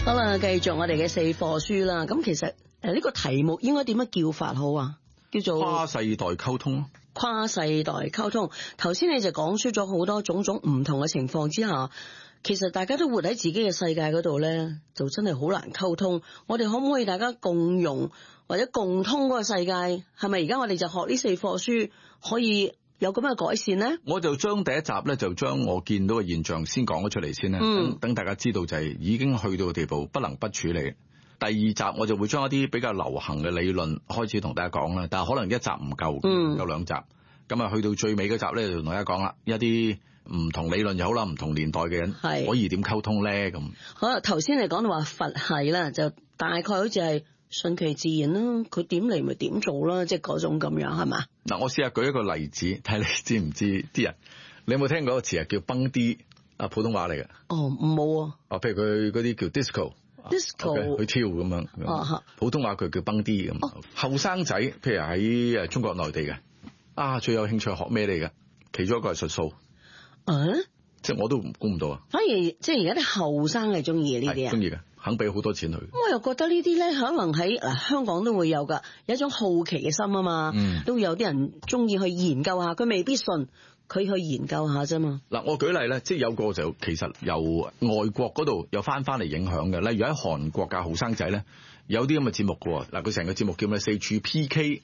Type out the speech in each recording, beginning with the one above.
好啦，繼續我哋嘅4課書啦。咁其實呢個題目應該點樣叫法好啊？叫做跨世代溝通咯。 跨世代溝通。頭先你就講出咗好多種種唔同嘅情況之下，其實大家都活喺自己嘅世界嗰度咧，就真係好難溝通。我哋可唔可以大家共融或者共通嗰個世界？係咪而家我哋就學呢4課書可以有咁嘅改善呢？ 我就將第一集咧，就將我見到嘅現象先講咗出嚟先啦，等大家知道就係已經去到個地步不能不處理。第二集我就會將一啲比較流行嘅理論開始同大家講啦，但係可能一集唔夠，夠2集。咁啊，去到最尾嗰集咧，就同大家講啦，一啲唔同理論又好啦，唔同年代嘅人可以點溝通咧？咁好啦，頭先你講到話佛系啦，就大概好似係順其自然啦，佢點嚟咪點做啦，即係嗰種咁樣係嘛？ 嗱，我試下舉一個例子，睇你知唔知啲人？你有冇聽過個詞啊？叫蹦迪啊，普通話嚟嘅。 哦，冇啊。 譬如佢嗰啲叫 disco。去跳咁樣，普通話佢叫蹦迪咁。後生仔，譬如喺中國內地嘅，最有興趣學咩嚟嘅？其中一個係術數。即係我都估唔到啊。反而即係而家啲後生係中意呢啲啊， 中意嘅，肯俾好多錢佢。 我又覺得呢啲咧，可能喺香港都會有噶，有一種好奇嘅心啊嘛，都會有啲人中意去研究下，佢未必信。佢去研究下啫嘛。嗱， 我舉例咧，即係有個就其實由外國嗰度又翻嚟影響嘅。例如喺韓國嘅後生仔咧，有啲咁嘅節目嘅。嗱，佢成個節目叫咩？四處 PK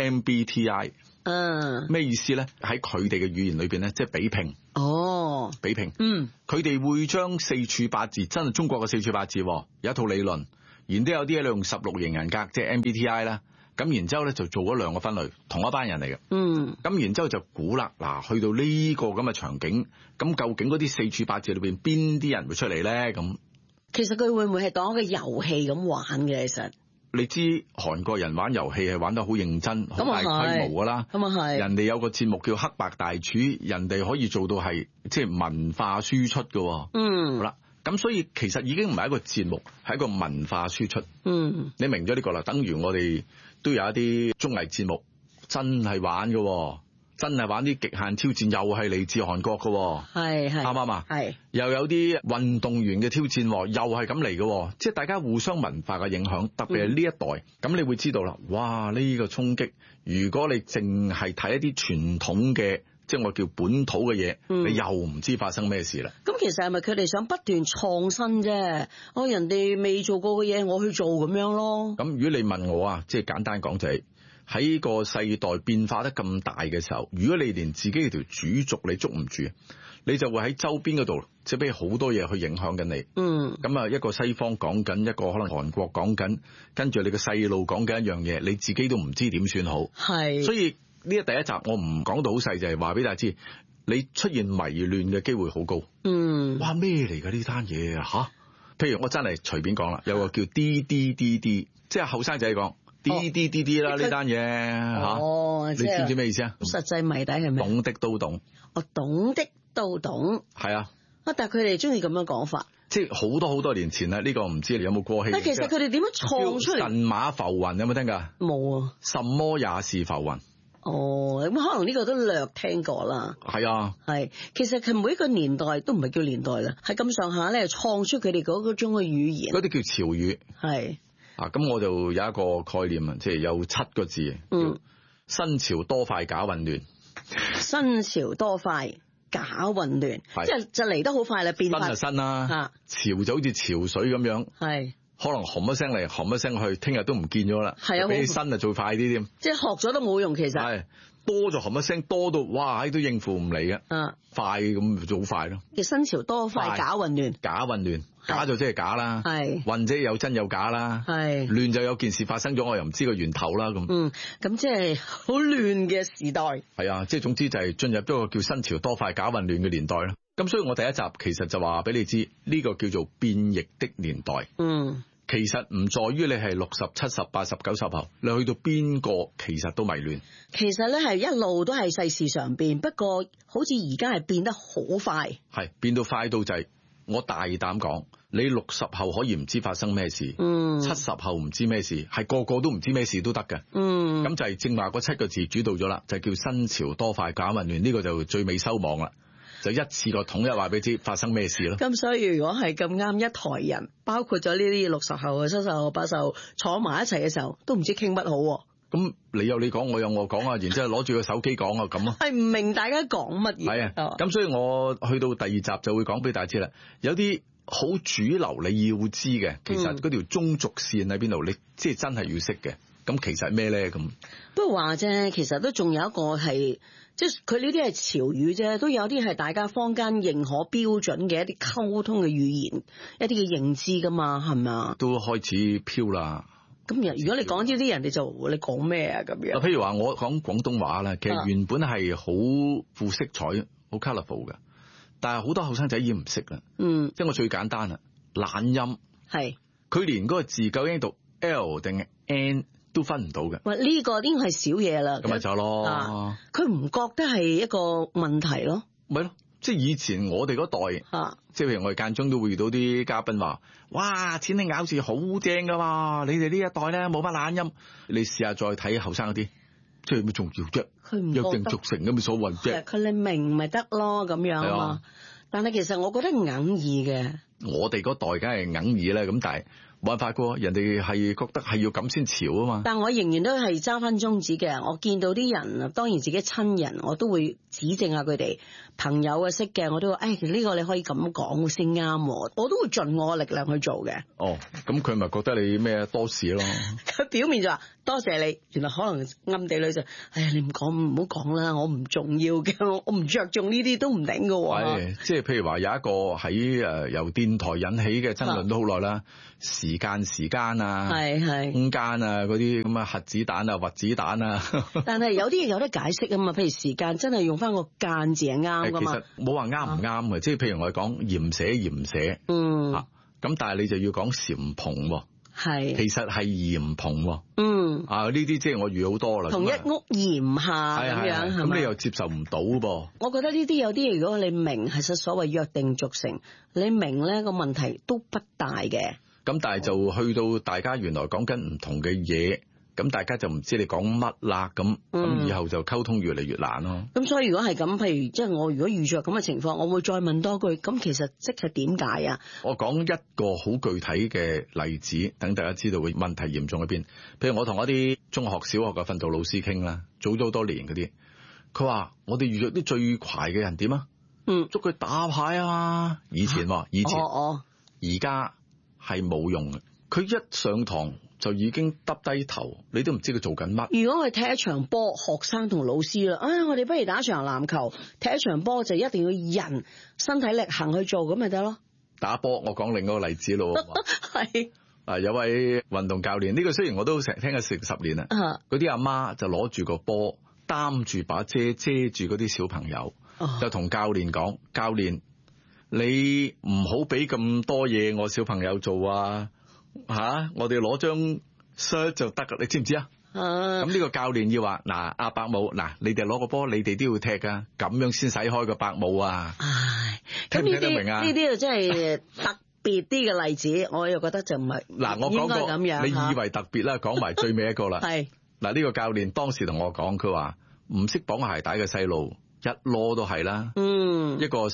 MBTI。咩意思咧？喺佢哋嘅語言裏邊咧，即係比拼。比拼。佢哋會將4處八字，真係中國嘅4處八字，有一套理論。然之後有啲咧用16型人格，即係 MBTI 啦。咁然之後咧就做咗2個分類，同一班人嚟嘅。咁然之後就估啦，嗱，去到呢個咁嘅場景，咁究竟嗰啲4處八字裏邊邊啲人會出嚟咧？咁其實佢會唔會係當一個遊戲咁玩嘅？其實你知韓國人玩遊戲係玩得好認真，好大規模噶啦。咁啊係，人哋有個節目叫黑白大廚，人哋可以做到係即係文化輸出嘅。好啦。咁所以其實已經唔係一個節目，係一個文化輸出。你明咗呢個啦，等於我哋都有一啲綜藝節目，真係玩嘅，真係玩啲極限挑戰，又係嚟自韓國嘅。係啱唔啱啊？係。又有啲運動員嘅挑戰，又係咁嚟嘅，即係大家互相文化嘅影響，特別係呢一代。咁你會知道啦，哇！呢個衝擊，如果你淨係睇一啲傳統嘅，即係我叫本土嘅嘢，你又唔知發生咩事啦。咁其實係咪佢哋想不斷創新啫？人哋未做過嘅嘢，我去做咁樣咯。咁如果你問我啊，即係簡單講就係喺個世代變化得咁大嘅時候，如果你連自己嘅條主軸你捉唔住，你就會喺周邊嗰度，即係俾好多嘢去影響緊你。咁啊，一個西方講緊，一個可能韓國講緊，跟住你個細路講緊一樣嘢，你自己都唔知點算好。係，所以呢第一集我唔講到好細，就係話俾大家知，你出現迷亂嘅機會好高。哇，咩嚟㗎呢單嘢啊？吓，譬如我真係隨便講啦，有個叫 DDDD， 即係後生仔講 DDDD 啦呢單嘢吓。你知唔知咩意思啊？ 實際謎底係咩？ 懂的都懂。懂的都懂。係啊。但係佢哋中意咁樣講法。即係好多年前啦，呢個唔知你有冇過氣？ 但其實佢哋點樣創出嚟？ 神馬浮雲有冇聽㗎？冇啊。什麼也是浮雲。 咁可能呢個都略聽過啦。係啊，係，其實佢每一個年代都唔係叫年代啦，係咁上下咧創出佢哋嗰種嘅語言。嗰啲叫潮語。係。咁我就有一個概念啊，即係有7個字，叫新潮多快假混亂。新潮多快假混亂，即係就嚟得好快啦，變化。新就新啦，潮就好似潮水咁樣。係。可能紅一聲嚟，紅一聲去，聽日都唔見咗啦。係啊，比起新啊，最快啲添。即係學咗都冇用，其實。係多就紅一聲，多到哇，都應付唔嚟嘅。快咁就好快咯。叫新潮多快假混亂。假混亂，假就即係假啦。係混者有真有假啦。係亂就有件事發生咗，我又唔知個源頭啦咁。咁即係好亂嘅時代。係啊，即係總之就係進入咗個叫新潮多快假混亂嘅年代啦。咁所以我第一集其實就話俾你知，呢個叫做變異的年代。其實唔在於你係60、70、80、90後，你去到邊個其實都迷亂。其實咧係一路都係世事常變，不過好似而家係變得好快。係變到快到就係，我大膽講，你60後可以唔知發生咩事，70後唔知咩事，係個個都唔知咩事都得嘅。咁就係正話嗰7個字主導咗啦，就叫新潮多快假混亂，呢個就最尾收網啦。 就一次過統一話俾你知發生咩事咯。 咁所以如果係咁啱一台人，包括咗呢啲60後、70後、80後坐埋一齊嘅時候，都唔知傾乜好。 咁你有你講，我有我講啊，然之後攞住個手機講啊，咁咯。係唔明大家講乜嘢？ 係啊，咁所以我去到第2集就會講俾大家知啦。有啲好主流你要知嘅，其實嗰條中軸線喺邊度，你即係真係要識嘅。咁其實係咩咧？咁不過話啫，其實都仲有一個係，即係佢呢啲係潮語啫，都有啲係大家坊間認可標準嘅一啲溝通嘅語言，一啲嘅認知噶嘛，係咪啊？ 都開始飄啦。咁如果你講呢啲人哋就你講咩啊咁樣？ 譬如話我講廣東話咧，其實原本係好富色彩、好 colourful 嘅，但係好多後生仔已經唔識啦。即係我最簡單啦，懶音係佢連嗰個字究竟讀 L 定 N 都分唔到嘅。喂，呢個應該係少嘢啦。咁咪就咯。佢唔覺得係一個問題咯。咪咯。即係以前我哋嗰代，即係譬如我哋間中都會遇到啲嘉賓話，哇，錢你咬字好正噶嘛，你哋呢一代咧冇乜懶音。你試下再睇後生嗰啲，即係咩重要啫？佢唔約定俗成咁嘅所謂啫。佢你明咪得咯咁樣啊嘛。但係其實我覺得硬耳嘅。我哋嗰代梗係硬耳啦，咁但係冇辦法噶，人哋係覺得係要咁先潮啊嘛。但我仍然都係揸翻宗旨嘅。我見到啲人啊，當然自己親人，我都會指正下佢哋。朋友啊識嘅，我都話，誒，呢個你可以咁講先啱，我都會盡我力量去做嘅。哦，咁佢咪覺得你咩多事咯？佢表面就話多謝你，原來可能暗地裏就，哎呀，你唔講唔好講啦，我唔重要嘅，我唔着重呢啲都唔頂嘅。係，即係譬如話有一個喺由電台引起嘅爭論都好耐啦，時間啊，係空間啊，嗰啲咁啊核子彈啊、核子彈啊。但係有啲嘢有得解釋啊嘛，譬如時間真係用翻個間字係啱。其實冇話啱唔啱嘅，即係譬如我哋講鹽寫，咁但係你就要講簷篷喎，係，其實係鹽篷喎，呢啲即係我遇好多啦，同一屋檐下咁樣，咁你又接受唔到噃？我覺得呢啲有啲，如果你明係實所謂約定俗成，你明咧個問題都不大嘅。咁但係就去到大家原來講緊唔同嘅嘢。咁大家就唔知你講乜啦，咁以後就溝通越嚟越難咯。咁所以如果係咁，譬如即係我如果遇着咁嘅情況，我會再問多句，咁其實即係點解啊？我講一個好具體嘅例子，等大家知道個問題嚴重喺邊。譬如我同一啲中學、小學嘅訓導老師傾啦，早咗好多年嗰啲，佢話我哋遇着啲最快嘅人點啊？捉佢打牌啊！以前，而家係冇用嘅。佢一上堂就已經耷低頭，你都唔知佢做緊乜。如果佢踢一場波，學生同老師啦，我哋不如打場籃球，踢一場波就一定要人身體力行去做，咁咪得咯。打波，我講另一個例子咯。係有位運動教練，呢個雖然我都成聽咗成10年啦。嗰啲阿媽就攞住個波，擔住把遮住嗰啲小朋友，就同教練講：教練，你唔好俾咁多嘢我小朋友做啊！我哋攞張 shirt 就得噶，你知唔知啊？咁呢個教練要話嗱，阿伯母嗱，你哋攞個波，你哋都要踢噶，咁樣先使開個伯母啊！唉，聽唔聽得明啊？呢啲就真係特別啲嘅例子，我又覺得就唔係嗱，我講過咁樣，你以為特別啦，講埋最尾一個啦。係嗱，呢個教練當時同我講，佢話唔識綁鞋帶嘅細路一籮都係啦。一個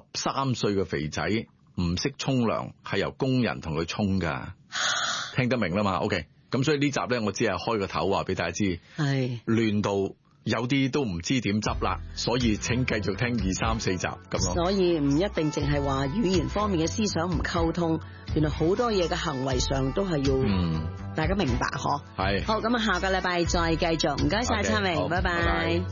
13歲嘅肥仔唔識沖涼，係由工人同佢沖噶。聽得明啦嘛 ？OK， 咁所以呢集咧，我只係開個頭話俾大家知，係亂到有啲都唔知點執啦，所以請繼續聽2、3、4集咁咯。所以唔一定淨係話語言方面嘅思想唔溝通，原來好多嘢嘅行為上都係要大家明白嗬。係好，咁啊，下個禮拜再繼續，唔該晒燦榮，拜拜。